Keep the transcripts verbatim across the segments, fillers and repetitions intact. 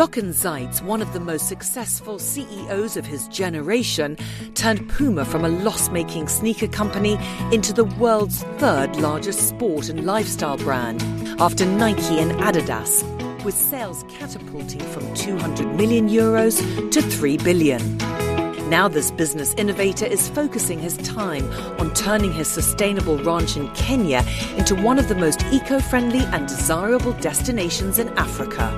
Jochen Zeitz, one of the most successful C E Os of his generation, turned Puma from a loss-making sneaker company into the world's third largest sport and lifestyle brand, after Nike and Adidas, with sales catapulting from two hundred million euros to three billion. Now this business innovator is focusing his time on turning his sustainable ranch in Kenya into one of the most eco-friendly and desirable destinations in Africa.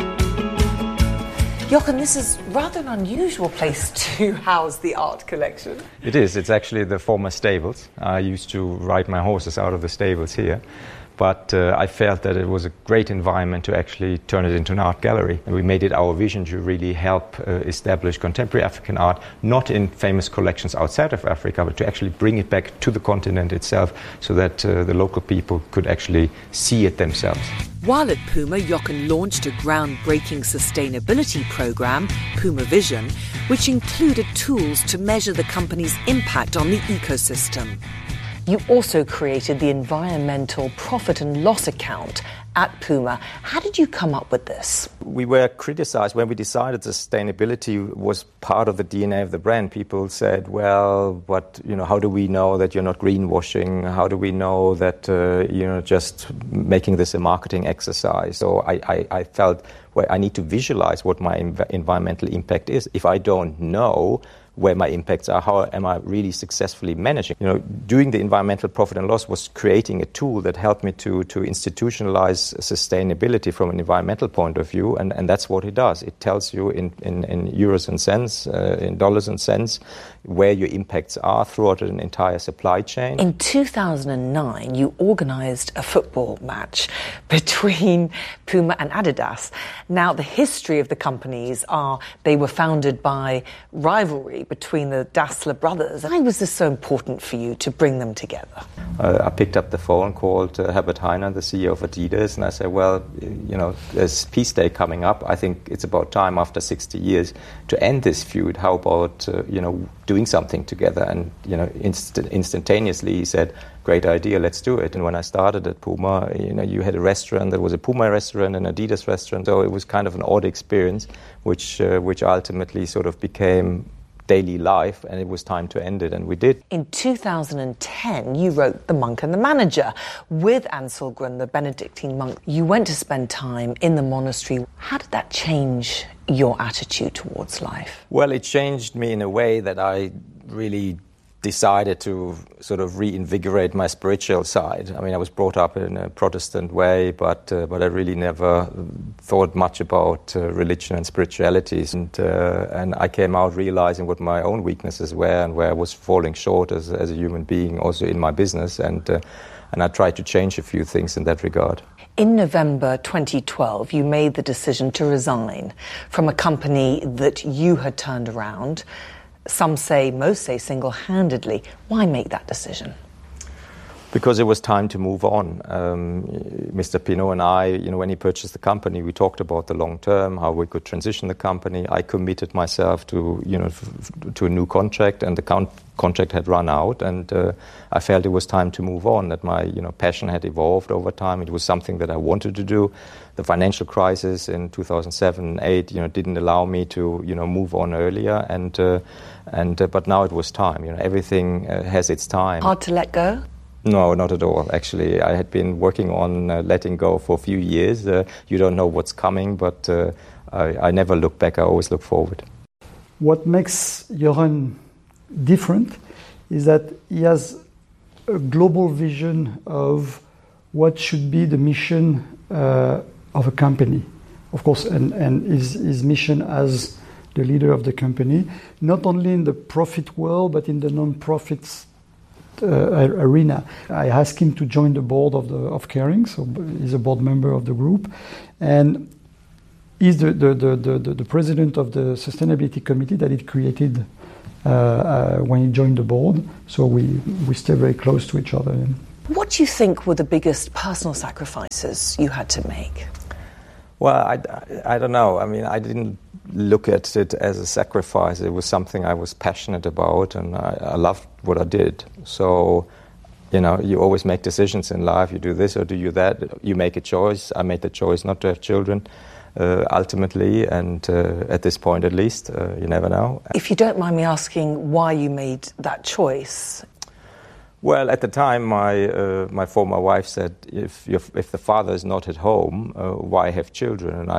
Jochen, this is rather an unusual place to house the art collection. It is. It's actually the former stables. I used to ride my horses out of the stables here. But uh, I felt that it was a great environment to actually turn it into an art gallery. And we made it our vision to really help uh, establish contemporary African art, not in famous collections outside of Africa, but to actually bring it back to the continent itself so that uh, the local people could actually see it themselves. While at Puma, Jochen launched a groundbreaking sustainability program, Puma Vision, which included tools to measure the company's impact on the ecosystem. You also created the environmental profit and loss account at Puma. How did you come up with this? We were criticized when we decided sustainability was part of the D N A of the brand. People said, well, but you know, how do we know that you're not greenwashing? How do we know that uh, you're just making this a marketing exercise? So I, I, I felt, well, I need to visualize what my env- environmental impact is. If I don't know where my impacts are, how am I really successfully managing? You know, doing the environmental profit and loss was creating a tool that helped me to, to institutionalize sustainability from an environmental point of view, and, and that's what it does. It tells you in, in, in euros and cents, uh, in dollars and cents, where your impacts are throughout an entire supply chain. In two thousand nine, you organized a football match between Puma and Adidas. Now, the history of the companies are they were founded by rivalry between the Dassler brothers. Why was this so important for you to bring them together? Uh, I picked up the phone, called uh, Herbert Hainer, the C E O of Adidas, and I said, well, you know, there's Peace Day coming up. I think it's about time after sixty years to end this feud. How about, uh, you know, doing something together? And, you know, inst- instantaneously he said, great idea, let's do it. And when I started at Puma, you know, you had a restaurant that was a Puma restaurant and an Adidas restaurant. So it was kind of an odd experience, which uh, which ultimately sort of became daily life, and it was time to end it, and we did. In two thousand ten, you wrote The Monk and the Manager with Ansel Grün, the Benedictine monk. You went to spend time in the monastery. How did that change your attitude towards life? Well, it changed me in a way that I really decided to sort of reinvigorate my spiritual side. I mean, I was brought up in a Protestant way, but uh, but I really never thought much about uh, religion and spiritualities. And uh, and I came out realizing what my own weaknesses were and where I was falling short as as a human being, also in my business. And uh, and I tried to change a few things in that regard. In November twenty twelve, you made the decision to resign from a company that you had turned around. Some say, most say single-handedly. Why make that decision? Because it was time to move on. Um, Mister Pinault and I, you know, when he purchased the company, we talked about the long term, how we could transition the company. I committed myself to, you know, f- to a new contract, and the con- contract had run out, and uh, I felt it was time to move on. That my, you know, passion had evolved over time. It was something that I wanted to do. The financial crisis in two thousand seven and eight, you know, didn't allow me to, you know, move on earlier, and uh, and uh, but now it was time. You know, everything uh, has its time. Hard to let go? No, not at all. Actually, I had been working on uh, letting go for a few years. Uh, you don't know what's coming, but uh, I, I never look back. I always look forward. What makes Jochen different is that he has a global vision of what should be the mission uh, of a company. Of course, and, and his, his mission as the leader of the company, not only in the profit world, but in the non-profits Uh, arena. I asked him to join the board of the of Kering, so he's a board member of the group, and he's the the the, the, the president of the sustainability committee that it created uh, uh, when he joined the board. So we we stay very close to each other. What do you think were the biggest personal sacrifices you had to make? Well, I, I don't know. I mean, I didn't look at it as a sacrifice. It was something I was passionate about, and I, I loved what I did. So, you know, you always make decisions in life. You do this or do you that. You make a choice. I made the choice not to have children. uh, ultimately, and uh, at this point at least, uh, you never know. If you don't mind me asking why you made that choice. Well, at the time, my uh, my former wife said, if if the father is not at home, uh, why have children? And I